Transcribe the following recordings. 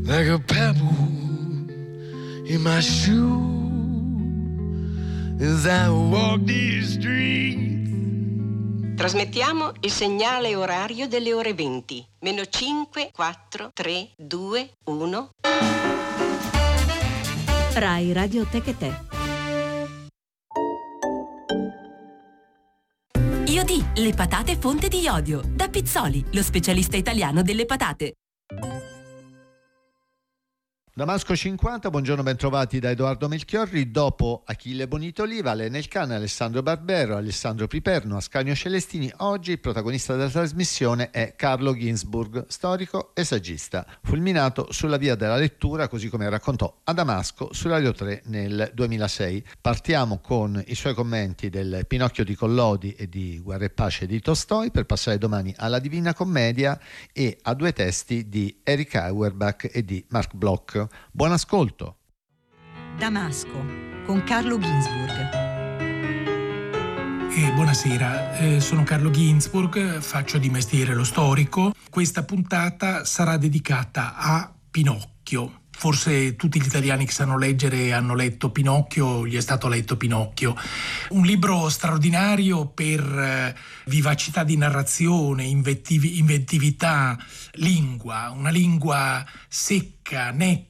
like a pebble in my shoe as I walk these streets. Trasmettiamo il segnale orario delle ore 20. Meno 5, 4, 3, 2, 1. Rai Radio Tecate. Iodi, le patate fonte di iodio. Da Pizzoli, lo specialista italiano delle patate. Damasco 50, buongiorno, bentrovati da Edoardo Melchiorri. Dopo Achille Bonito-Oliva, Lene Il Cane, Alessandro Barbero, Alessandro Piperno, Ascanio Celestini, oggi il protagonista della trasmissione è Carlo Ginzburg, storico e saggista, fulminato sulla via della lettura, così come raccontò a Damasco su Radio 3 nel 2006. Partiamo con i suoi commenti del Pinocchio di Collodi e di Guerra e Pace di Tolstoi, per passare domani alla Divina Commedia e a due testi di Erich Auerbach e di Marc Bloch. Buon ascolto. Damasco con Carlo Ginzburg. Buonasera, sono Carlo Ginzburg, faccio di mestiere lo storico. Questa puntata sarà dedicata a Pinocchio. Forse tutti gli italiani che sanno leggere hanno letto Pinocchio, gli è stato letto Pinocchio. Un libro straordinario per vivacità di narrazione, inventività, una lingua secca, netta,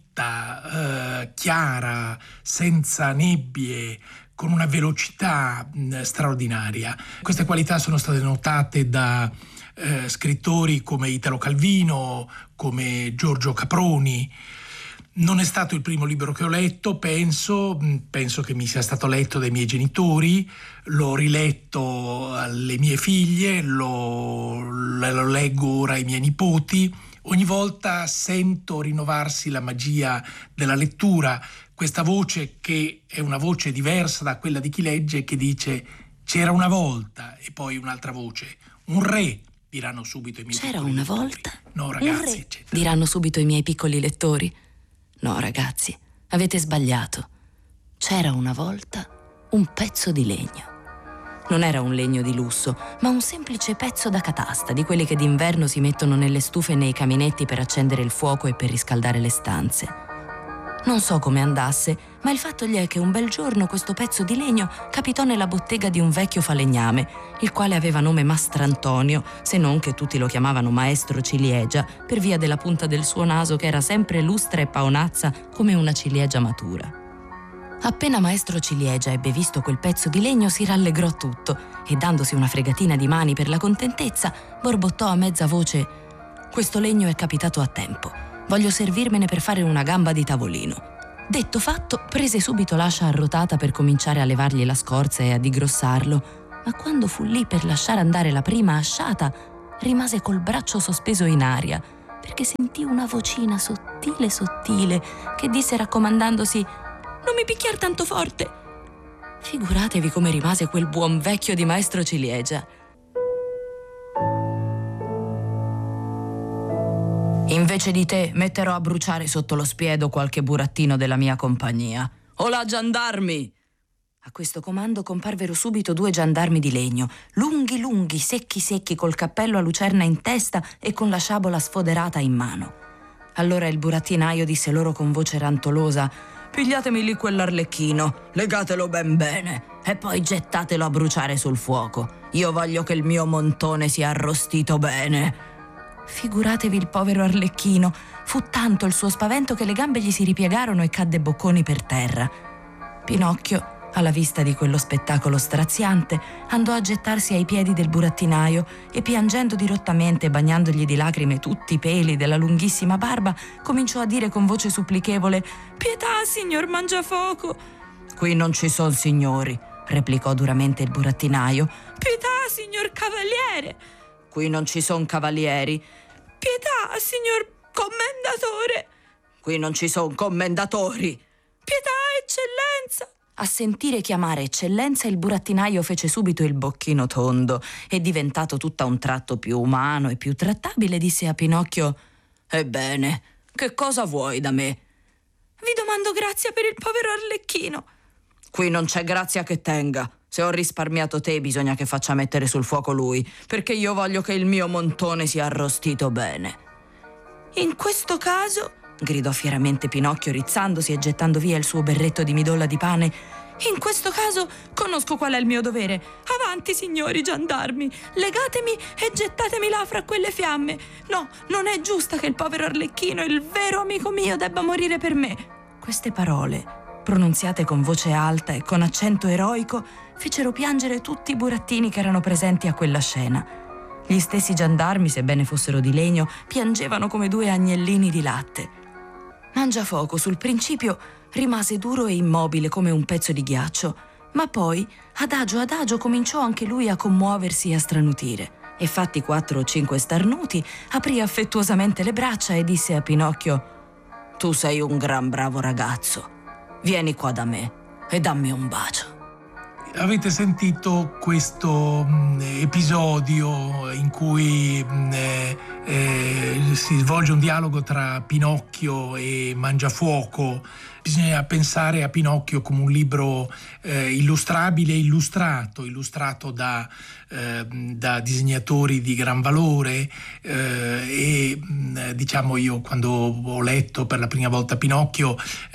chiara, senza nebbie, con una velocità straordinaria. Queste qualità sono state notate da scrittori come Italo Calvino, come Giorgio Caproni. Non è stato il primo libro che ho letto, penso che mi sia stato letto dai miei genitori, l'ho riletto alle mie figlie, lo leggo ora ai miei nipoti. Ogni volta sento rinnovarsi la magia della lettura, questa voce che è una voce diversa da quella di chi legge, che dice «c'era una volta», e poi un'altra voce «un re», diranno subito i miei C'era piccoli una lettori. volta? No, ragazzi, un re, eccetera. diranno subito i miei piccoli lettori. No, ragazzi, avete sbagliato. C'era una volta un pezzo di legno. Non era un legno di lusso, ma un semplice pezzo da catasta, di quelli che d'inverno si mettono nelle stufe e nei caminetti per accendere il fuoco e per riscaldare le stanze. Non so come andasse, ma il fatto è che un bel giorno questo pezzo di legno capitò nella bottega di un vecchio falegname, il quale aveva nome Mastrantonio, se non che tutti lo chiamavano Maestro Ciliegia, per via della punta del suo naso che era sempre lustra e paonazza come una ciliegia matura. Appena Maestro Ciliegia ebbe visto quel pezzo di legno si rallegrò tutto e, dandosi una fregatina di mani per la contentezza, borbottò a mezza voce: «Questo legno è capitato a tempo. Voglio servirmene per fare una gamba di tavolino». Detto fatto, prese subito l'ascia arrotata per cominciare a levargli la scorza e a digrossarlo, ma quando fu lì per lasciare andare la prima asciata, rimase col braccio sospeso in aria, perché sentì una vocina sottile sottile che disse raccomandandosi: «Non mi picchiar tanto forte». Figuratevi come rimase quel buon vecchio di Maestro Ciliegia. «Invece di te metterò a bruciare sotto lo spiedo qualche burattino della mia compagnia. Olà, giandarmi!» A questo comando comparvero subito 2 giandarmi di legno, lunghi lunghi, secchi secchi, col cappello a lucerna in testa e con la sciabola sfoderata in mano. Allora il burattinaio disse loro con voce rantolosa: «Pigliatemi lì quell'arlecchino, legatelo ben bene e poi gettatelo a bruciare sul fuoco. Io voglio che il mio montone sia arrostito bene». Figuratevi il povero arlecchino. Fu tanto il suo spavento che le gambe gli si ripiegarono e cadde bocconi per terra. Pinocchio, alla vista di quello spettacolo straziante, andò a gettarsi ai piedi del burattinaio e, piangendo dirottamente e bagnandogli di lacrime tutti i peli della lunghissima barba, cominciò a dire con voce supplichevole: «Pietà, signor Mangiafoco!» «Qui non ci son signori», replicò duramente il burattinaio. «Pietà, signor Cavaliere!» «Qui non ci son cavalieri». «Pietà, signor Commendatore!» «Qui non ci son commendatori». «Pietà, eccellenza!» A sentire chiamare eccellenza, il burattinaio fece subito il bocchino tondo e, diventato tutto a un tratto più umano e più trattabile, disse a Pinocchio: «Ebbene, che cosa vuoi da me?» «Vi domando grazia per il povero arlecchino». «Qui non c'è grazia che tenga. Se ho risparmiato te, bisogna che faccia mettere sul fuoco lui, perché io voglio che il mio montone sia arrostito bene». «In questo caso», gridò fieramente Pinocchio, rizzandosi e gettando via il suo berretto di midolla di pane. «In questo caso conosco qual è il mio dovere. Avanti, signori gendarmi, legatemi e gettatemi là fra quelle fiamme. No, non è giusta che il povero Arlecchino, il vero amico mio, debba morire per me». Queste parole, pronunziate con voce alta e con accento eroico, fecero piangere tutti i burattini che erano presenti a quella scena. Gli stessi gendarmi, sebbene fossero di legno, piangevano come due agnellini di latte. Mangiafoco sul principio rimase duro e immobile come un pezzo di ghiaccio, ma poi, adagio cominciò anche lui a commuoversi e a stranutire. E fatti 4 o 5 starnuti, aprì affettuosamente le braccia e disse a Pinocchio: «Tu sei un gran bravo ragazzo. Vieni qua da me e dammi un bacio». Avete sentito questo episodio in cui si svolge un dialogo tra Pinocchio e Mangiafuoco. Bisogna pensare a Pinocchio come un libro illustrabile e illustrato da disegnatori di gran valore, e diciamo, io quando ho letto per la prima volta Pinocchio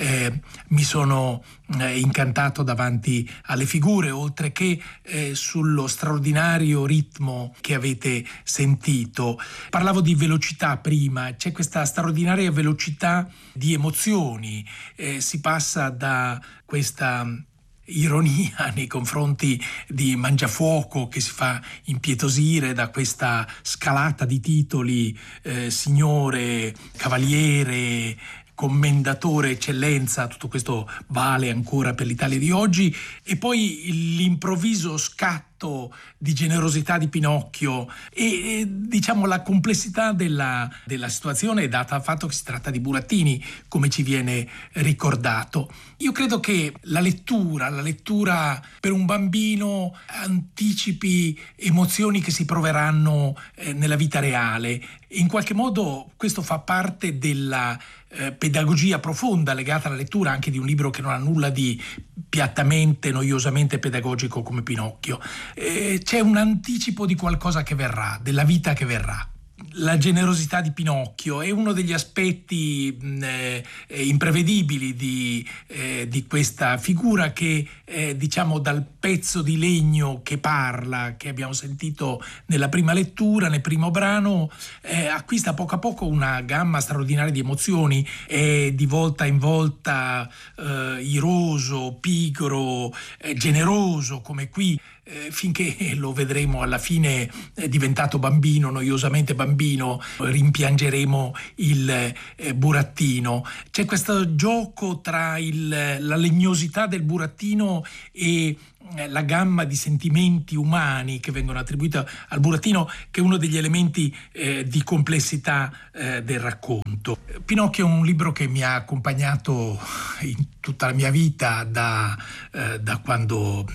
mi sono incantato davanti alle figure, oltre che sullo straordinario ritmo che avete sentito. Parlavo di velocità prima, c'è questa straordinaria velocità di emozioni, si passa da questa ironia nei confronti di Mangiafuoco che si fa impietosire da questa scalata di titoli, signore, cavaliere, commendatore, eccellenza. Tutto questo vale ancora per l'Italia di oggi, e poi l'improvviso scatto di generosità di Pinocchio e diciamo la complessità della situazione, data il fatto che si tratta di burattini, come ci viene ricordato. Io credo che la lettura per un bambino anticipi emozioni che si proveranno nella vita reale. In qualche modo questo fa parte della pedagogia profonda legata alla lettura anche di un libro che non ha nulla di piattamente, noiosamente pedagogico come Pinocchio. C'è un anticipo di qualcosa che verrà, della vita che verrà. La generosità di Pinocchio è uno degli aspetti imprevedibili di questa figura che, diciamo, dal pezzo di legno che parla, che abbiamo sentito nella prima lettura, nel primo brano, acquista poco a poco una gamma straordinaria di emozioni. È di volta in volta iroso, pigro, generoso, come qui, finché lo vedremo alla fine diventato bambino, noiosamente bambino, rimpiangeremo il burattino. C'è questo gioco tra la legnosità del burattino e la gamma di sentimenti umani che vengono attribuiti al burattino, che è uno degli elementi di complessità del racconto. Pinocchio è un libro che mi ha accompagnato in tutta la mia vita, da quando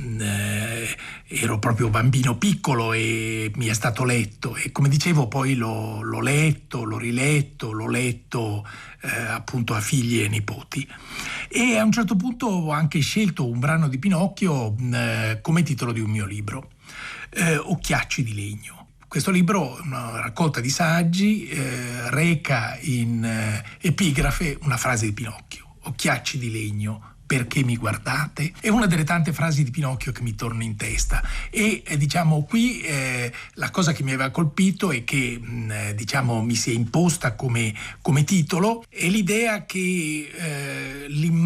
ero proprio bambino piccolo e mi è stato letto, e come dicevo poi l'ho letto, l'ho riletto, l'ho letto appunto a figli e nipoti. E a un certo punto ho anche scelto un brano di Pinocchio come titolo di un mio libro, Occhiacci di legno. Questo libro, una raccolta di saggi, reca in epigrafe una frase di Pinocchio: occhiacci di legno, perché mi guardate? È una delle tante frasi di Pinocchio che mi torna in testa, e diciamo qui la cosa che mi aveva colpito e che diciamo mi si è imposta come titolo è l'idea che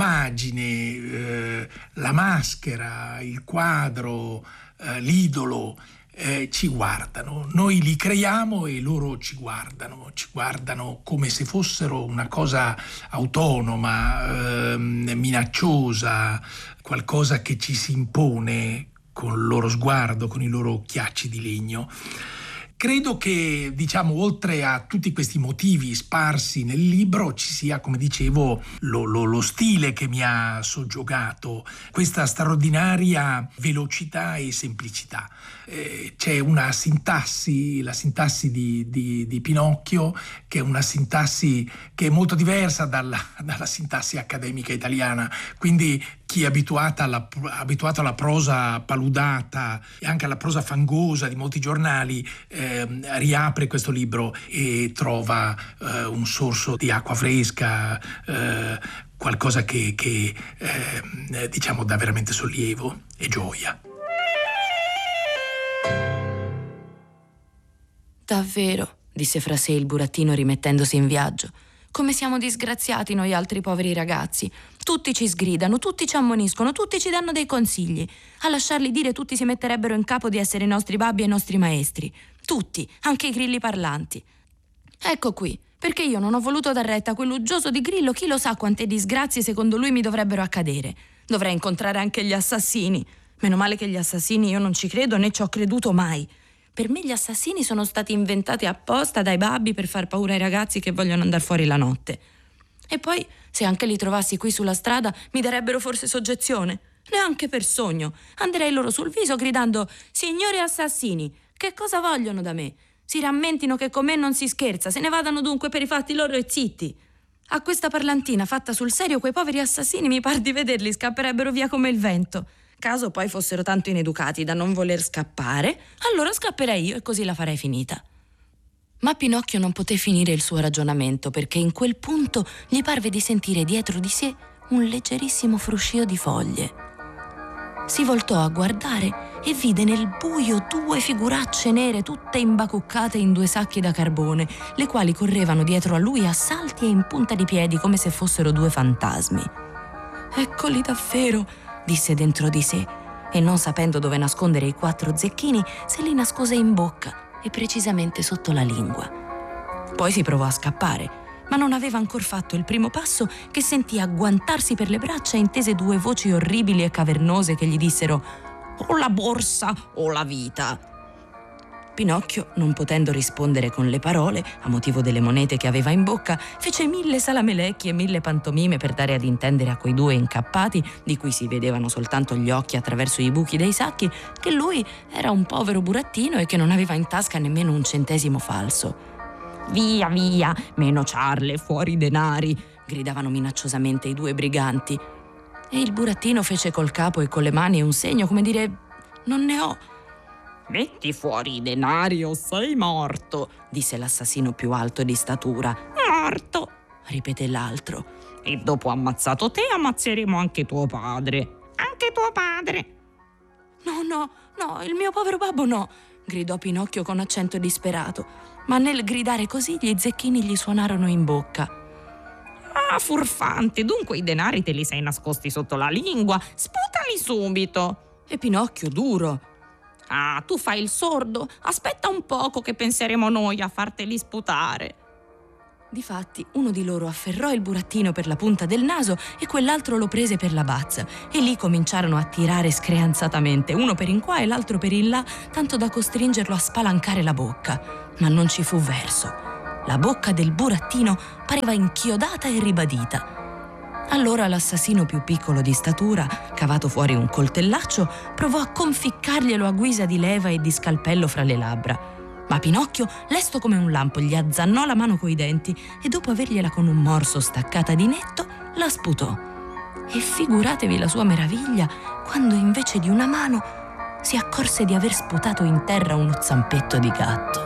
l'immagine, la maschera, il quadro, l'idolo ci guardano, noi li creiamo e loro ci guardano come se fossero una cosa autonoma, minacciosa, qualcosa che ci si impone con il loro sguardo, con i loro occhiacci di legno. Credo che, diciamo, oltre a tutti questi motivi sparsi nel libro, ci sia, come dicevo, lo stile che mi ha soggiogato, questa straordinaria velocità e semplicità. C'è una sintassi, la sintassi di Pinocchio, che è una sintassi che è molto diversa dalla sintassi accademica italiana, quindi chi è abituato alla prosa paludata e anche alla prosa fangosa di molti giornali riapre questo libro e trova un sorso di acqua fresca, qualcosa che diciamo dà veramente sollievo e gioia. Davvero, disse fra sé il burattino rimettendosi in viaggio. Come siamo disgraziati noi altri poveri ragazzi. Tutti ci sgridano, tutti ci ammoniscono, tutti ci danno dei consigli. A lasciarli dire tutti si metterebbero in capo di essere i nostri babbi e i nostri maestri. Tutti, anche i grilli parlanti. Ecco qui, perché io non ho voluto dar retta a quell'uggioso di Grillo, chi lo sa quante disgrazie secondo lui mi dovrebbero accadere. Dovrei incontrare anche gli assassini. Meno male che gli assassini io non ci credo né ci ho creduto mai. Per me gli assassini sono stati inventati apposta dai babbi per far paura ai ragazzi che vogliono andare fuori la notte. E poi, se anche li trovassi qui sulla strada, mi darebbero forse soggezione. Neanche per sogno. Anderei loro sul viso gridando: «Signori assassini, che cosa vogliono da me? Si rammentino che con me non si scherza, se ne vadano dunque per i fatti loro e zitti». A questa parlantina fatta sul serio, quei poveri assassini, mi par di vederli, scapperebbero via come il vento. Caso poi fossero tanto ineducati da non voler scappare, allora scapperei io e così la farei finita. Ma Pinocchio non poté finire il suo ragionamento, perché in quel punto gli parve di sentire dietro di sé un leggerissimo fruscio di foglie. Si voltò a guardare e vide nel buio 2 figuracce nere tutte imbacuccate in 2 sacchi da carbone, le quali correvano dietro a lui a salti e in punta di piedi come se fossero 2 fantasmi. «Eccoli davvero», disse dentro di sé, e non sapendo dove nascondere i 4 zecchini, se li nascose in bocca e precisamente sotto la lingua. Poi si provò a scappare, ma non aveva ancor fatto il primo passo che sentì agguantarsi per le braccia e intese 2 voci orribili e cavernose che gli dissero: «O la borsa o la vita». Pinocchio, non potendo rispondere con le parole, a motivo delle monete che aveva in bocca, fece 1000 salamelecchi e 1000 pantomime per dare ad intendere a quei 2 incappati, di cui si vedevano soltanto gli occhi attraverso i buchi dei sacchi, che lui era un povero burattino e che non aveva in tasca nemmeno un centesimo falso. «Via, via, meno ciarle, fuori denari!» gridavano minacciosamente i 2 briganti. E il burattino fece col capo e con le mani un segno come dire: «Non ne ho». «Metti fuori i denari o sei morto», disse l'assassino più alto di statura. «Morto», ripeté l'altro. «E dopo ammazzato te ammazzeremo anche tuo padre». «Anche tuo padre?» No, il mio povero babbo no», gridò Pinocchio con accento disperato. Ma nel gridare così gli zecchini gli suonarono in bocca. «Ah, furfante, dunque i denari te li sei nascosti sotto la lingua, sputali subito». E Pinocchio, duro: «Ah, tu fai il sordo? Aspetta un poco che penseremo noi a farteli sputare». Difatti, uno di loro afferrò il burattino per la punta del naso e quell'altro lo prese per la bazza, e lì cominciarono a tirare screanzatamente, uno per in qua e l'altro per in là, tanto da costringerlo a spalancare la bocca. Ma non ci fu verso. La bocca del burattino pareva inchiodata e ribadita. Allora l'assassino più piccolo di statura, cavato fuori un coltellaccio, provò a conficcarglielo a guisa di leva e di scalpello fra le labbra. Ma Pinocchio, lesto come un lampo, gli azzannò la mano coi denti e dopo avergliela con un morso staccata di netto, la sputò. E figuratevi la sua meraviglia quando invece di una mano si accorse di aver sputato in terra uno zampetto di gatto.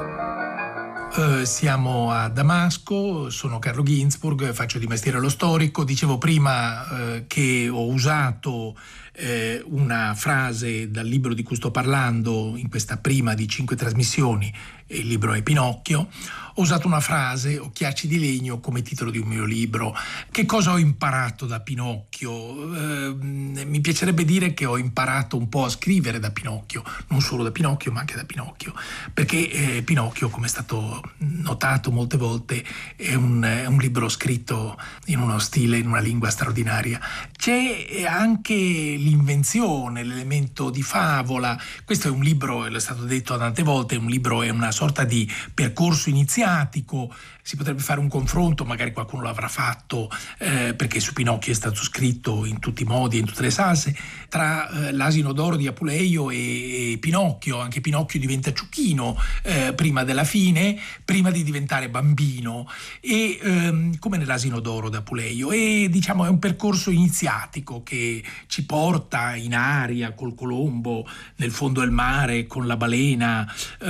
Siamo a Damasco, sono Carlo Ginzburg, faccio di mestiere lo storico. Dicevo prima che ho usato una frase dal libro di cui sto parlando in questa prima di 5 trasmissioni, il libro è Pinocchio. Ho usato una frase, Occhiacci di legno, come titolo di un mio libro. Che cosa ho imparato da Pinocchio? Mi piacerebbe dire che ho imparato un po' a scrivere da Pinocchio, non solo da Pinocchio ma anche da Pinocchio, perché Pinocchio, come è stato notato molte volte, è un libro scritto in uno stile, in una lingua straordinaria. C'è anche l'invenzione, l'elemento di favola. Questo è un libro, è stato detto tante volte, è una sorta di percorso iniziatico si potrebbe fare un confronto, magari qualcuno l'avrà fatto, perché su Pinocchio è stato scritto in tutti i modi, in tutte le salse, tra l'asino d'oro di Apuleio e Pinocchio. Anche Pinocchio diventa ciuchino prima della fine, prima di diventare bambino, e come nell'asino d'oro di Apuleio. E diciamo è un percorso iniziatico che ci porta in aria col colombo, nel fondo del mare con la balena,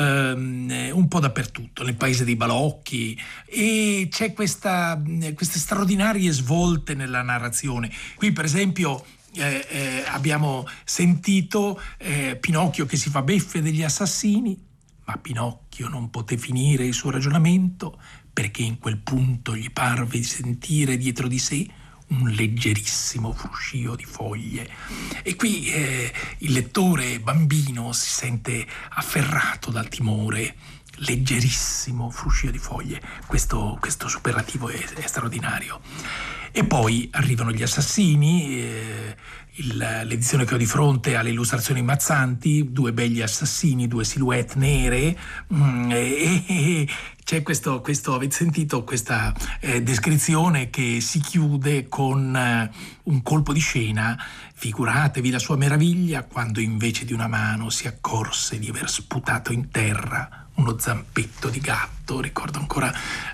un po' dappertutto, nel paese dei balocchi, e c'è queste straordinarie svolte nella narrazione. Qui per esempio abbiamo sentito Pinocchio che si fa beffe degli assassini, ma Pinocchio non poté finire il suo ragionamento, perché in quel punto gli parve di sentire dietro di sé un leggerissimo fruscio di foglie. E qui il lettore bambino si sente afferrato dal timore. Leggerissimo fruscio di foglie, questo superlativo è straordinario. E poi arrivano gli assassini, l'edizione che ho di fronte ha le illustrazioni impazzanti, 2 begli assassini, 2 silhouette nere, e c'è questo avete sentito questa descrizione che si chiude con un colpo di scena. Figuratevi la sua meraviglia quando invece di una mano si accorse di aver sputato in terra uno zampetto di gatto. Ricordo ancora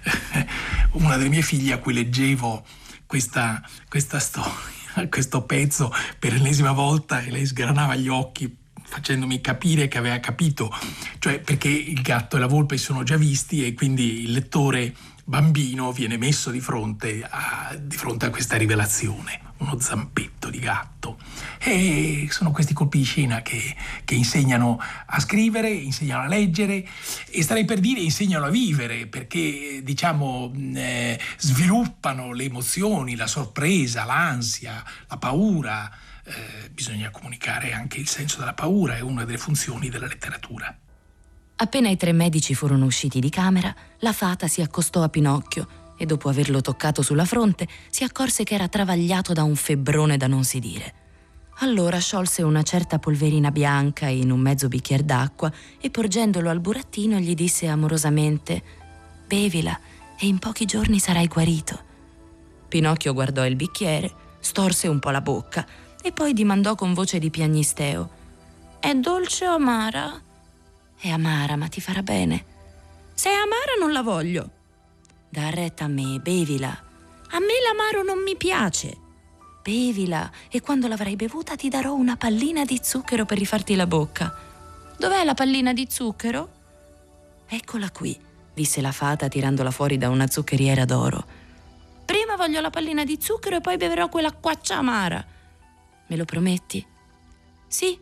una delle mie figlie a cui leggevo questa storia, questo pezzo per l'ennesima volta, e lei sgranava gli occhi facendomi capire che aveva capito, cioè perché il gatto e la volpe si sono già visti, e quindi il lettore bambino viene messo di fronte a questa rivelazione, uno zampetto di gatto. E sono questi colpi di scena che insegnano a scrivere, insegnano a leggere, e starei per dire insegnano a vivere, perché diciamo sviluppano le emozioni, la sorpresa, l'ansia, la paura. Bisogna comunicare anche il senso della paura, è una delle funzioni della letteratura. Appena i 3 medici furono usciti di camera, la fata si accostò a Pinocchio e dopo averlo toccato sulla fronte si accorse che era travagliato da un febbrone da non si dire. Allora sciolse una certa polverina bianca in un mezzo bicchiere d'acqua e porgendolo al burattino gli disse amorosamente: «Bevila e in pochi giorni sarai guarito». Pinocchio guardò il bicchiere, storse un po' la bocca e poi dimandò con voce di piagnisteo: «È dolce o amara?» «È amara, ma ti farà bene». «Se è amara non la voglio». «Da retta a me, bevila». «A me l'amaro non mi piace». «Bevila e quando l'avrai bevuta ti darò una pallina di zucchero per rifarti la bocca». «Dov'è la pallina di zucchero?» «Eccola qui», disse la fata tirandola fuori da una zuccheriera d'oro. «Prima voglio la pallina di zucchero e poi beverò quell'acquaccia amara». «Me lo prometti?» «Sì».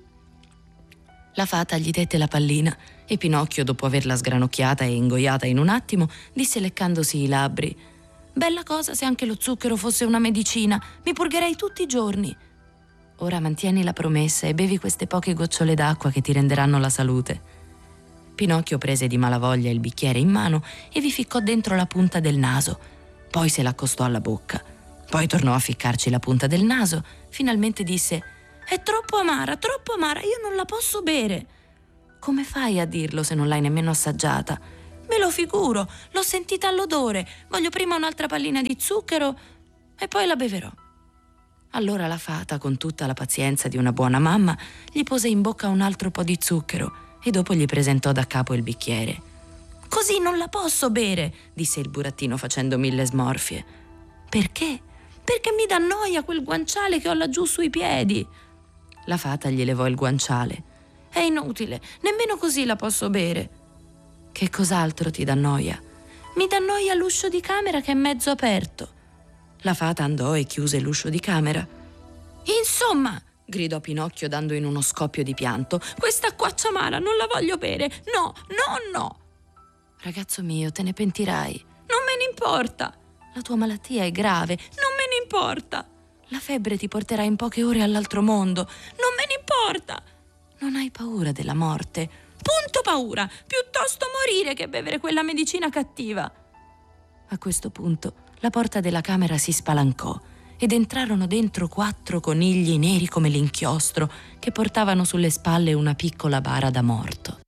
La fata gli dette la pallina e Pinocchio, dopo averla sgranocchiata e ingoiata in un attimo, disse leccandosi i labbri: «Bella cosa se anche lo zucchero fosse una medicina, mi purgherei tutti i giorni». «Ora mantieni la promessa e bevi queste poche gocciole d'acqua che ti renderanno la salute». Pinocchio prese di malavoglia il bicchiere in mano e vi ficcò dentro la punta del naso, poi se l'accostò alla bocca, poi tornò a ficcarci la punta del naso, finalmente disse: «È troppo amara, io non la posso bere». «Come fai a dirlo se non l'hai nemmeno assaggiata?» «Me lo figuro, l'ho sentita all'odore, voglio prima un'altra pallina di zucchero e poi la beverò». Allora la fata, con tutta la pazienza di una buona mamma, gli pose in bocca un altro po' di zucchero e dopo gli presentò da capo il bicchiere. «Così non la posso bere», disse il burattino facendo 1000 smorfie. «Perché?» «Perché mi dà noia quel guanciale che ho laggiù sui piedi». La fata gli levò il guanciale. «È inutile, nemmeno così la posso bere». «Che cos'altro ti dà noia?» «Mi dà noia l'uscio di camera che è mezzo aperto». La fata andò e chiuse l'uscio di camera. «Insomma», gridò Pinocchio dando in uno scoppio di pianto, «questa acquaccia amara non la voglio bere, no». «Ragazzo mio, te ne pentirai». «Non me ne importa». «La tua malattia è grave». «Non me ne importa». «La febbre ti porterà in poche ore all'altro mondo». «Non me ne importa». «Non hai paura della morte?» «Punto paura, piuttosto morire che bevere quella medicina cattiva». A questo punto la porta della camera si spalancò ed entrarono dentro 4 conigli neri come l'inchiostro che portavano sulle spalle una piccola bara da morto.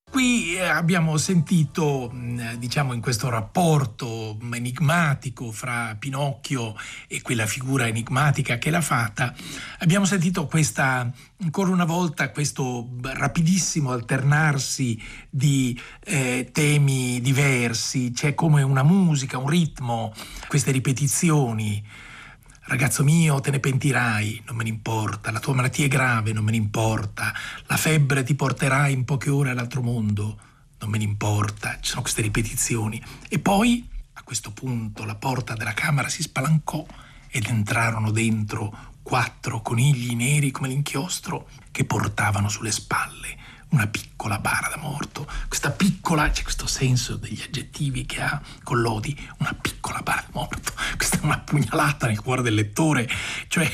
Qui abbiamo sentito, diciamo, in questo rapporto enigmatico fra Pinocchio e quella figura enigmatica che è la fata, abbiamo sentito ancora una volta questo rapidissimo alternarsi di temi diversi. C'è come una musica, un ritmo, queste ripetizioni. Ragazzo mio, te ne pentirai, non me ne importa, la tua malattia è grave, non me ne importa, la febbre ti porterà in poche ore all'altro mondo, non me ne importa, ci sono queste ripetizioni. E poi, a questo punto, la porta della camera si spalancò ed entrarono dentro 4 conigli neri come l'inchiostro che portavano sulle spalle una piccola bara da morto. Questa piccola, c'è questo senso degli aggettivi che ha Collodi, una piccola bara da morto. Questa è una pugnalata nel cuore del lettore, cioè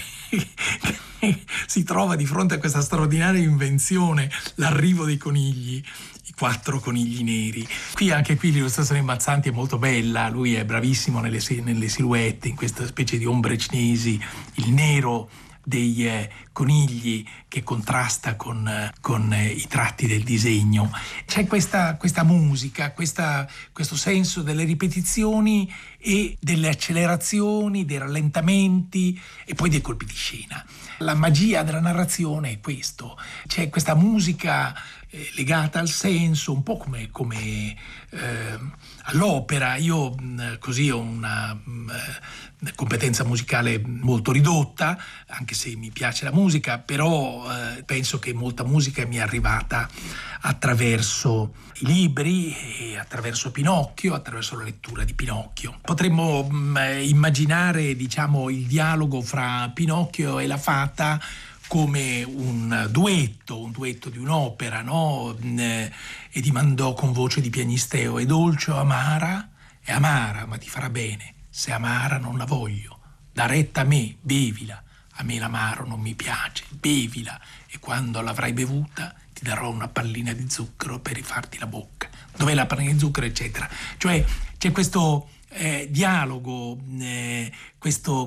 si trova di fronte a questa straordinaria invenzione, l'arrivo dei conigli, i 4 conigli neri. Anche qui l'illustrazione di Mazzanti è molto bella, lui è bravissimo nelle silhouette, in questa specie di ombre cinesi, il nero dei conigli che contrasta con i tratti del disegno. C'è questa musica, questo senso delle ripetizioni e delle accelerazioni, dei rallentamenti e poi dei colpi di scena. La magia della narrazione è questo. C'è questa musica legata al senso, un po' come all'opera. Io così ho una competenza musicale molto ridotta, anche se mi piace la musica, però penso che molta musica mi è arrivata attraverso i libri e attraverso Pinocchio, attraverso la lettura di Pinocchio. Potremmo immaginare, diciamo, il dialogo fra Pinocchio e la fata come un duetto di un'opera, no? E dimandò con voce di piagnisteo: è dolce o amara? È amara, ma ti farà bene. Se amara non la voglio, da retta a me, bevila. A me l'amaro non mi piace, bevila, e quando l'avrai bevuta ti darò una pallina di zucchero per rifarti la bocca. Dov'è la pallina di zucchero, eccetera. Cioè c'è questo dialogo, questo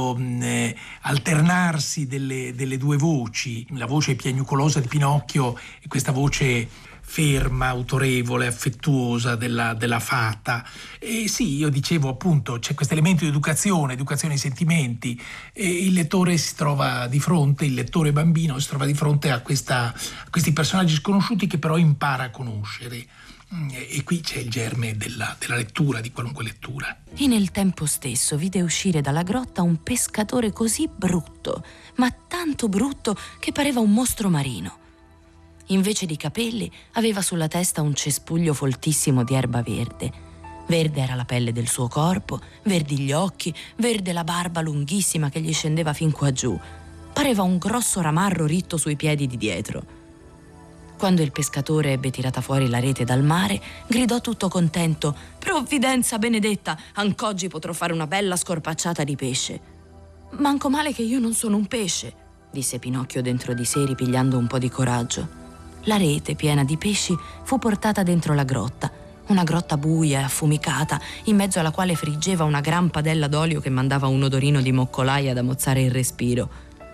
alternarsi delle due voci, la voce piagnucolosa di Pinocchio e questa voce ferma, autorevole, affettuosa della fata. E sì, io dicevo appunto, c'è questo elemento di educazione ai sentimenti, e il lettore si trova di fronte, il lettore bambino si trova di fronte a questi personaggi sconosciuti che però impara a conoscere. E qui c'è il germe della lettura, di qualunque lettura. E nel tempo stesso vide uscire dalla grotta un pescatore così brutto, ma tanto brutto che pareva un mostro marino. Invece di capelli aveva sulla testa un cespuglio foltissimo di erba verde. Verde era la pelle del suo corpo, verdi gli occhi, verde la barba lunghissima che gli scendeva fin qua giù. Pareva un grosso ramarro ritto sui piedi di dietro. Quando il pescatore ebbe tirata fuori la rete dal mare, gridò tutto contento: «Provvidenza benedetta, anc'oggi potrò fare una bella scorpacciata di pesce». «Manco male che io non sono un pesce», disse Pinocchio dentro di sé, ripigliando un po' di coraggio. La rete, piena di pesci, fu portata dentro la grotta, una grotta buia e affumicata, in mezzo alla quale friggeva una gran padella d'olio che mandava un odorino di moccolaia da mozzare il respiro.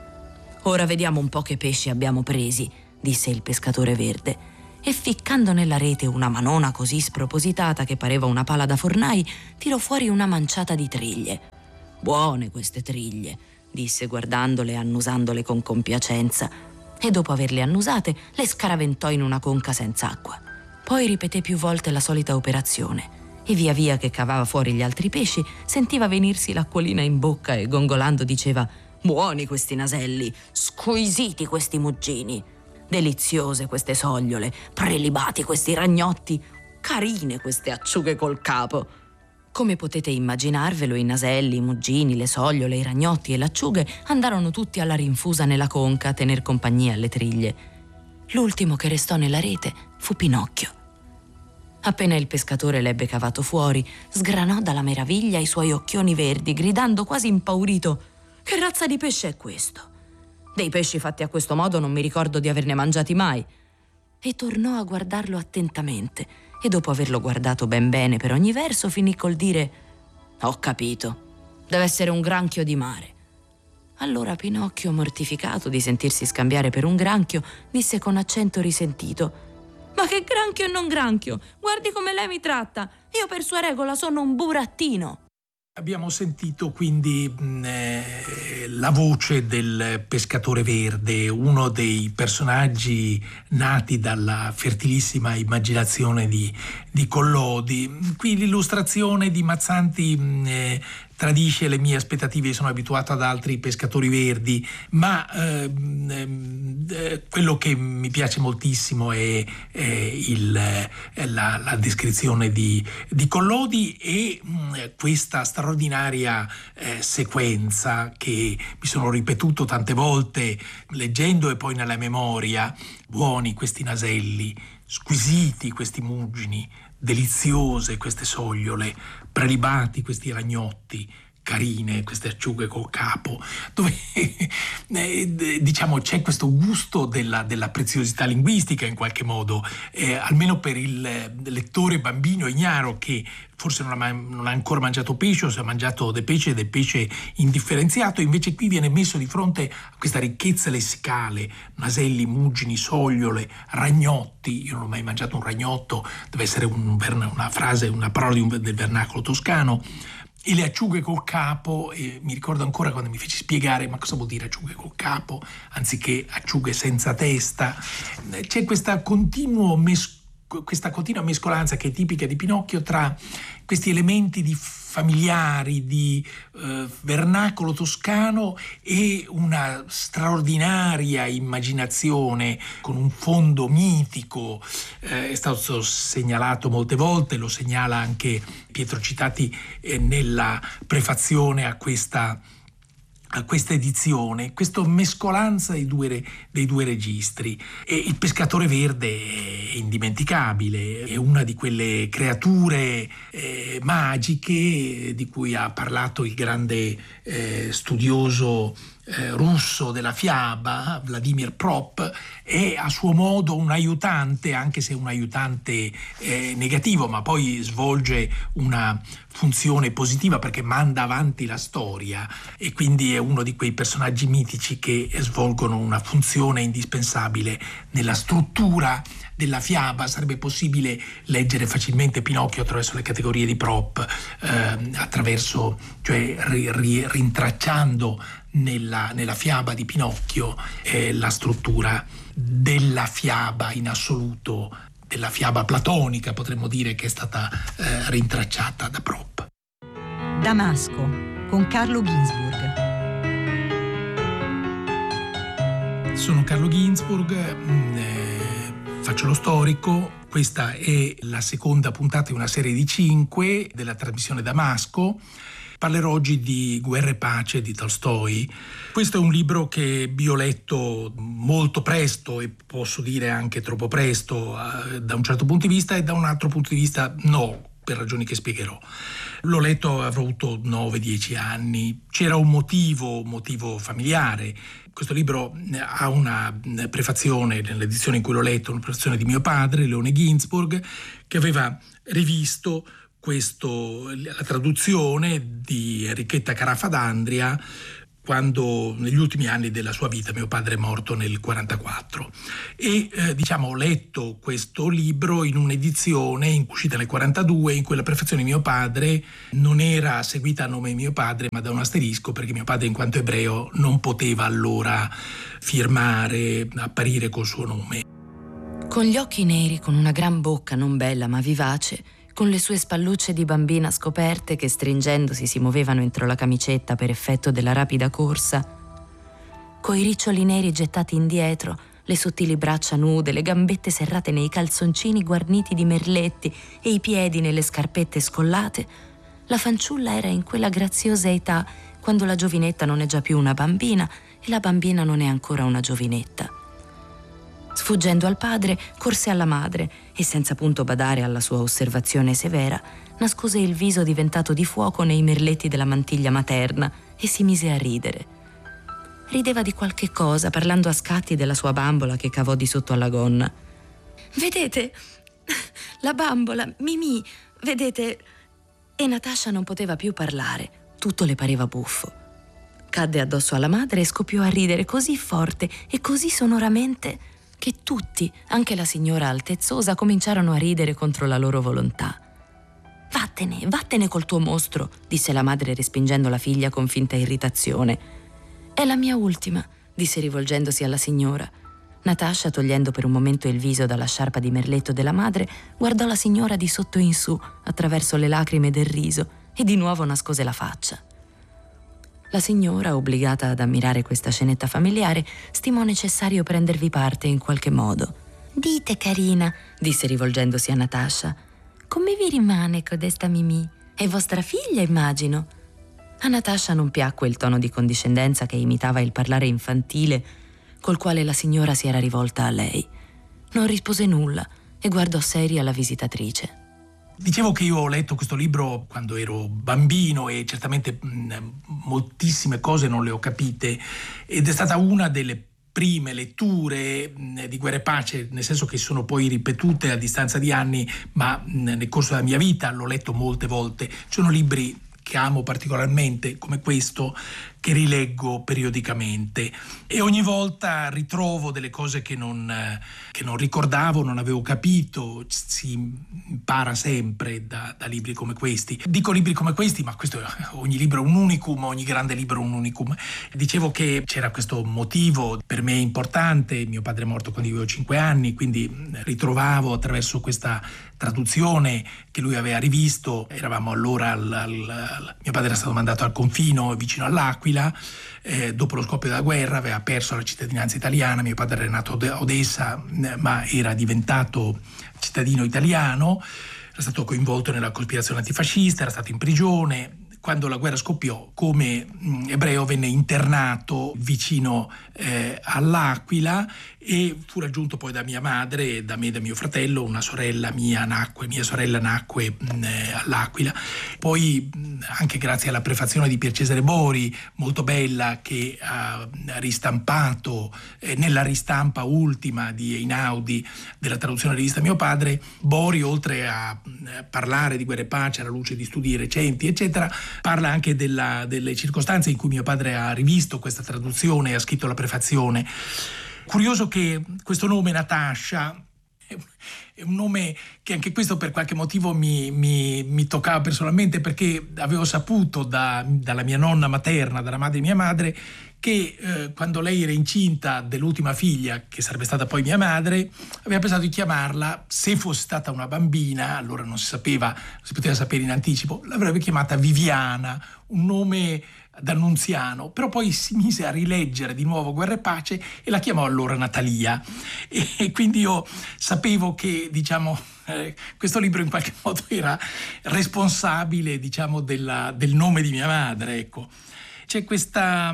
«Ora vediamo un po' che pesci abbiamo presi», disse il pescatore verde, e ficcando nella rete una manona così spropositata che pareva una pala da fornai, tirò fuori una manciata di triglie. «Buone queste triglie», disse guardandole e annusandole con compiacenza, e dopo averle annusate le scaraventò in una conca senza acqua. Poi ripeté più volte la solita operazione e via via che cavava fuori gli altri pesci sentiva venirsi l'acquolina in bocca e gongolando diceva: «Buoni questi naselli, squisiti questi muggini, deliziose queste sogliole, prelibati questi ragnotti, carine queste acciughe col capo». Come potete immaginarvelo, i naselli, i muggini, le sogliole, i ragnotti e le acciughe andarono tutti alla rinfusa nella conca a tener compagnia alle triglie. L'ultimo che restò nella rete fu Pinocchio. Appena il pescatore l'ebbe cavato fuori, sgranò dalla meraviglia i suoi occhioni verdi, gridando quasi impaurito: «Che razza di pesce è questo? Dei pesci fatti a questo modo non mi ricordo di averne mangiati mai». E tornò a guardarlo attentamente, e dopo averlo guardato ben bene per ogni verso finì col dire: «Ho capito, deve essere un granchio di mare». Allora Pinocchio, mortificato di sentirsi scambiare per un granchio, disse con accento risentito: Ma che granchio e non granchio! Guardi come lei mi tratta! Io per sua regola sono un burattino! Abbiamo sentito quindi la voce del pescatore verde, uno dei personaggi nati dalla fertilissima immaginazione di Collodi. Qui l'illustrazione di Mazzanti tradisce le mie aspettative. Io sono abituato ad altri pescatori verdi, ma quello che mi piace moltissimo è la descrizione di Collodi e questa straordinaria sequenza che mi sono ripetuto tante volte leggendo e poi nella memoria. Buoni questi naselli, squisiti questi muggini, deliziose queste sogliole, prelibati questi ragnotti, carine queste acciughe col capo, dove diciamo c'è questo gusto della preziosità linguistica in qualche modo, almeno per il lettore bambino ignaro che forse non ha ancora mangiato pesce o se ha mangiato del pesce indifferenziato. Invece qui viene messo di fronte a questa ricchezza lessicale: naselli, muggini, sogliole, ragnotti. Io non ho mai mangiato un ragnotto, deve essere una frase, una parola del vernacolo toscano. E le acciughe col capo, mi ricordo ancora quando mi feci spiegare ma cosa vuol dire acciughe col capo anziché acciughe senza testa. C'è questa continua mescolanza che è tipica di Pinocchio tra questi elementi familiari di vernacolo toscano e una straordinaria immaginazione con un fondo mitico. È stato segnalato molte volte, lo segnala anche Pietro Citati nella prefazione a questa edizione, questa mescolanza dei due registri. E il pescatore verde è indimenticabile, è una di quelle creature magiche di cui ha parlato il grande studioso russo della fiaba, Vladimir Prop. È a suo modo un aiutante, anche se un aiutante negativo, ma poi svolge una funzione positiva perché manda avanti la storia e quindi è uno di quei personaggi mitici che svolgono una funzione indispensabile nella struttura della fiaba. Sarebbe possibile leggere facilmente Pinocchio attraverso le categorie di Prop, rintracciando nella fiaba di Pinocchio la struttura della fiaba in assoluto, della fiaba platonica, potremmo dire, che è stata rintracciata da Prop. Damasco con Carlo Ginzburg. Sono Carlo Ginzburg, faccio lo storico. Questa è la seconda puntata di una serie di 5 della trasmissione Damasco. Parlerò oggi di Guerra e pace di Tolstoj. Questo è un libro che io ho letto molto presto e posso dire anche troppo presto da un certo punto di vista, e da un altro punto di vista no, per ragioni che spiegherò. L'ho letto, avrò avuto 9-10 anni. C'era un motivo familiare. Questo libro ha una prefazione, nell'edizione in cui l'ho letto, una prefazione di mio padre, Leone Ginzburg, che aveva rivisto la traduzione di Enrichetta Carafa d'Andria quando negli ultimi anni della sua vita, mio padre è morto nel 1944, e ho letto questo libro in un'edizione uscita nel 1942 in cui la prefazione di mio padre non era seguita a nome di mio padre ma da un asterisco, perché mio padre in quanto ebreo non poteva allora firmare, apparire col suo nome. Con gli occhi neri, con una gran bocca non bella ma vivace, con le sue spallucce di bambina scoperte che stringendosi si muovevano entro la camicetta per effetto della rapida corsa, coi riccioli neri gettati indietro, le sottili braccia nude, le gambette serrate nei calzoncini guarniti di merletti e i piedi nelle scarpette scollate, la fanciulla era in quella graziosa età quando la giovinetta non è già più una bambina e la bambina non è ancora una giovinetta. Sfuggendo al padre, corse alla madre e, senza punto badare alla sua osservazione severa, nascose il viso diventato di fuoco nei merletti della mantiglia materna e si mise a ridere. Rideva di qualche cosa, parlando a scatti della sua bambola che cavò di sotto alla gonna. «Vedete? La bambola, Mimì, vedete?» E Natascia non poteva più parlare, tutto le pareva buffo. Cadde addosso alla madre e scoppiò a ridere così forte e così sonoramente che tutti, anche la signora altezzosa, cominciarono a ridere contro la loro volontà. «Vattene, vattene col tuo mostro», disse la madre respingendo la figlia con finta irritazione. «È la mia ultima», disse rivolgendosi alla signora. Natascia, togliendo per un momento il viso dalla sciarpa di merletto della madre, guardò la signora di sotto in su, attraverso le lacrime del riso, e di nuovo nascose la faccia. La signora, obbligata ad ammirare questa scenetta familiare, stimò necessario prendervi parte in qualche modo. «Dite, carina», disse rivolgendosi a Natascia, «come vi rimane codesta Mimì? È vostra figlia, immagino». A Natascia non piacque il tono di condiscendenza che imitava il parlare infantile col quale la signora si era rivolta a lei. Non rispose nulla e guardò seria la visitatrice. Dicevo che io ho letto questo libro quando ero bambino e certamente moltissime cose non le ho capite, ed è stata una delle prime letture di Guerra e Pace, nel senso che sono poi ripetute a distanza di anni, ma nel corso della mia vita l'ho letto molte volte. Ci sono libri che amo particolarmente, come questo, che rileggo periodicamente, e ogni volta ritrovo delle cose che non ricordavo, non avevo capito. Si impara sempre da libri come questi. Dico libri come questi, ma ogni libro è un unicum, ogni grande libro è un unicum. Dicevo che c'era questo motivo per me importante. Mio padre è morto quando io avevo 5 anni, quindi ritrovavo attraverso questa traduzione che lui aveva rivisto. Eravamo allora mio padre era stato mandato al confino vicino all'Aquila. Dopo lo scoppio della guerra aveva perso la cittadinanza italiana. Mio padre era nato a Odessa, ma era diventato cittadino italiano, era stato coinvolto nella cospirazione antifascista, era stato in prigione. Quando la guerra scoppiò, come ebreo venne internato vicino all'Aquila e fu raggiunto poi da mia madre, da me e da mio fratello. Mia sorella nacque all'Aquila. Poi, anche grazie alla prefazione di Pier Cesare Bori, molto bella, che ha ristampato nella ristampa ultima di Einaudi della traduzione rivista Mio Padre, Bori, oltre a parlare di Guerra e Pace alla luce di studi recenti, eccetera, parla anche delle circostanze in cui mio padre ha rivisto questa traduzione e ha scritto la prefazione. Curioso che questo nome Natascia è un nome che anche questo per qualche motivo mi toccava personalmente, perché avevo saputo dalla mia nonna materna, dalla madre di mia madre, che quando lei era incinta dell'ultima figlia, che sarebbe stata poi mia madre, aveva pensato di chiamarla, se fosse stata una bambina, allora non si poteva sapere in anticipo, l'avrebbe chiamata Viviana, un nome d'annunziano, però poi si mise a rileggere di nuovo Guerra e Pace e la chiamò allora Natalia, e quindi io sapevo che questo libro in qualche modo era responsabile del nome di mia madre, ecco. C'è questa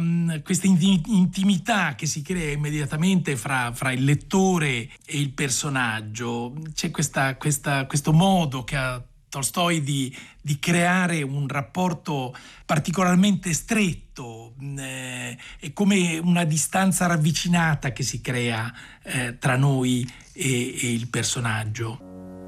intimità che si crea immediatamente fra il lettore e il personaggio. C'è questo modo che ha Tolstoi di creare un rapporto particolarmente stretto, è come una distanza ravvicinata che si crea tra noi e il personaggio.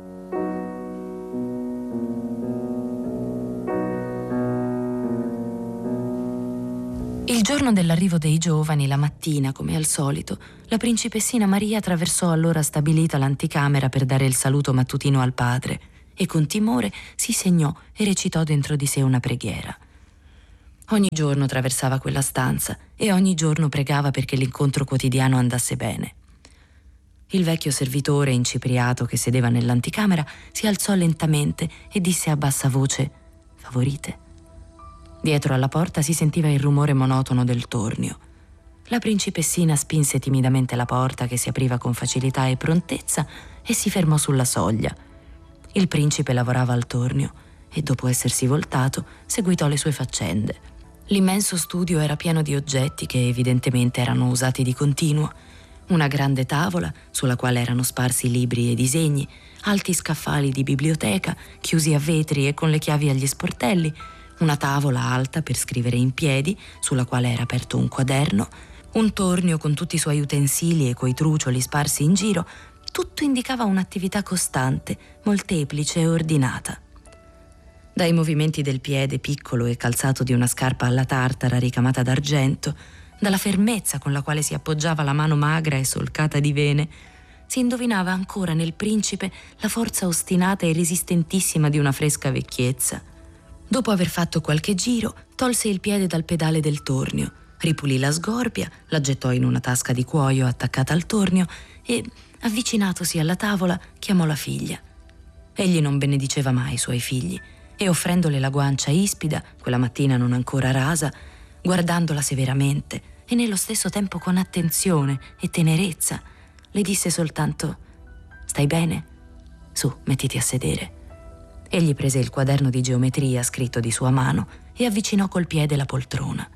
Il giorno dell'arrivo dei giovani, la mattina, come al solito, la principessina Maria attraversò all'ora stabilita l'anticamera per dare il saluto mattutino al padre e con timore si segnò e recitò dentro di sé una preghiera. Ogni giorno attraversava quella stanza e ogni giorno pregava perché l'incontro quotidiano andasse bene. Il vecchio servitore incipriato che sedeva nell'anticamera si alzò lentamente e disse a bassa voce: «Favorite?» Dietro alla porta si sentiva il rumore monotono del tornio. La principessina spinse timidamente la porta, che si apriva con facilità e prontezza, e si fermò sulla soglia. Il principe lavorava al tornio e, dopo essersi voltato, seguitò le sue faccende. L'immenso studio era pieno di oggetti che evidentemente erano usati di continuo. Una grande tavola, sulla quale erano sparsi libri e disegni, alti scaffali di biblioteca, chiusi a vetri e con le chiavi agli sportelli, una tavola alta per scrivere in piedi, sulla quale era aperto un quaderno, un tornio con tutti i suoi utensili e coi trucioli sparsi in giro. Tutto indicava un'attività costante, molteplice e ordinata. Dai movimenti del piede piccolo e calzato di una scarpa alla tartara ricamata d'argento, dalla fermezza con la quale si appoggiava la mano magra e solcata di vene, si indovinava ancora nel principe la forza ostinata e resistentissima di una fresca vecchiezza. Dopo aver fatto qualche giro, tolse il piede dal pedale del tornio, ripulì la sgorbia, la gettò in una tasca di cuoio attaccata al tornio e, avvicinatosi alla tavola, chiamò la figlia. Egli non benediceva mai i suoi figli e, offrendole la guancia ispida, quella mattina non ancora rasa, guardandola severamente e nello stesso tempo con attenzione e tenerezza, le disse soltanto: «Stai bene? Su, mettiti a sedere». Egli prese il quaderno di geometria scritto di sua mano e avvicinò col piede la poltrona.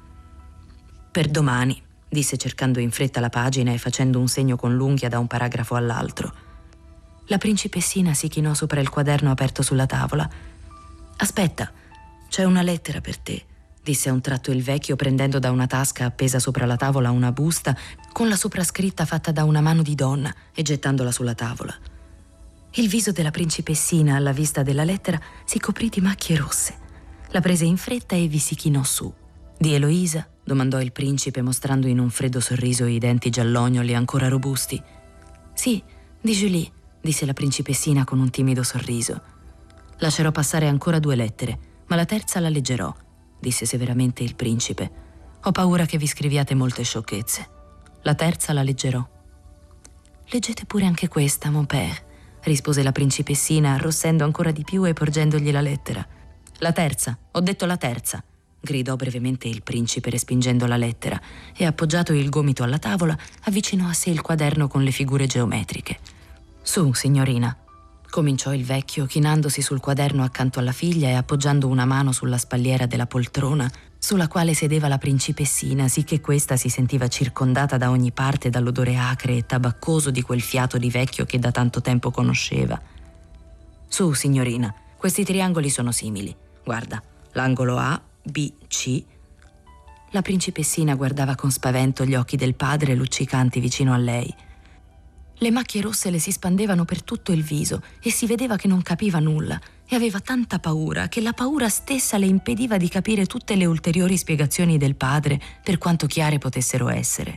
«Per domani», disse cercando in fretta la pagina e facendo un segno con l'unghia da un paragrafo all'altro. La principessina si chinò sopra il quaderno aperto sulla tavola. «Aspetta, c'è una lettera per te», disse a un tratto il vecchio, prendendo da una tasca appesa sopra la tavola una busta con la soprascritta fatta da una mano di donna e gettandola sulla tavola. Il viso della principessina, alla vista della lettera, si coprì di macchie rosse. La prese in fretta e vi si chinò su. «Di Eloisa?» domandò il principe, mostrando in un freddo sorriso i denti giallognoli ancora robusti. «Sì, di Julie», disse la principessina con un timido sorriso. «Lascerò passare ancora 2 lettere, ma la terza la leggerò», disse severamente il principe. «Ho paura che vi scriviate molte sciocchezze. La terza la leggerò». «Leggete pure anche questa, mon père», rispose la principessina, arrossendo ancora di più e porgendogli la lettera. «La terza, ho detto la terza», gridò brevemente il principe, respingendo la lettera, e appoggiato il gomito alla tavola, avvicinò a sé il quaderno con le figure geometriche. «Su, signorina», cominciò il vecchio, chinandosi sul quaderno accanto alla figlia e appoggiando una mano sulla spalliera della poltrona sulla quale sedeva la principessina, sicché questa si sentiva circondata da ogni parte dall'odore acre e tabaccoso di quel fiato di vecchio che da tanto tempo conosceva. «Su, signorina, questi triangoli sono simili. Guarda, l'angolo A, B, C». La principessina guardava con spavento gli occhi del padre luccicanti vicino a lei. Le macchie rosse le si spandevano per tutto il viso e si vedeva che non capiva nulla e aveva tanta paura che la paura stessa le impediva di capire tutte le ulteriori spiegazioni del padre, per quanto chiare potessero essere.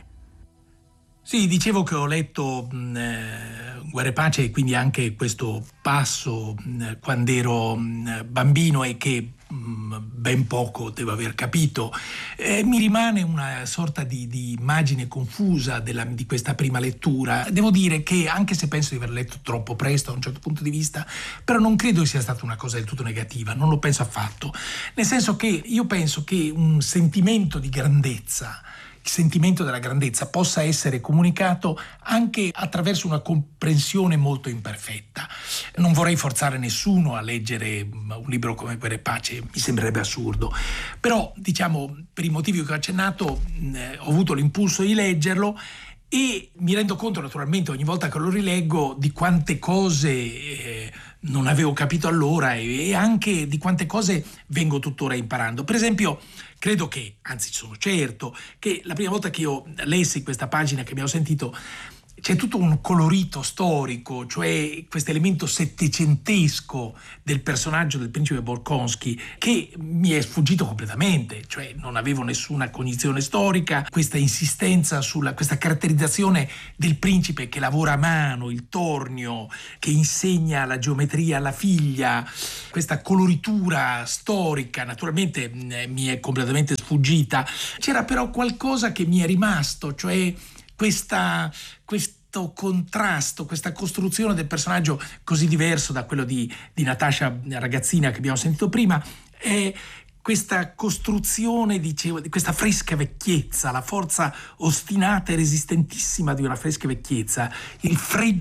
Sì, dicevo che ho letto Guerra e Pace e quindi anche questo passo quando ero bambino e che ben poco devo aver capito. Mi rimane una sorta di immagine confusa di questa prima lettura. Devo dire che, anche se penso di aver letto troppo presto da un certo punto di vista, però non credo sia stata una cosa del tutto negativa, non lo penso affatto. Nel senso che io penso che un sentimento di grandezza, il sentimento della grandezza, possa essere comunicato anche attraverso una comprensione molto imperfetta. Non vorrei forzare nessuno a leggere un libro come Guerra e Pace, mi sembrerebbe assurdo. Però, diciamo, per i motivi che ho accennato, ho avuto l'impulso di leggerlo e mi rendo conto naturalmente ogni volta che lo rileggo di quante cose non avevo capito allora e anche di quante cose vengo tuttora imparando. Per esempio, credo che, anzi sono certo, che la prima volta che io lessi questa pagina che abbiamo sentito c'è tutto un colorito storico, cioè questo elemento settecentesco del personaggio del principe Bolkonsky che mi è sfuggito completamente, cioè non avevo nessuna cognizione storica, questa insistenza sulla questa caratterizzazione del principe che lavora a mano, il tornio, che insegna la geometria alla figlia, questa coloritura storica naturalmente mi è completamente sfuggita. C'era però qualcosa che mi è rimasto, cioè questo contrasto, questa costruzione del personaggio così diverso da quello di Natasha ragazzina che abbiamo sentito prima, è questa costruzione, dicevo, di questa fresca vecchiezza, la forza ostinata e resistentissima di una fresca vecchiezza, il freddo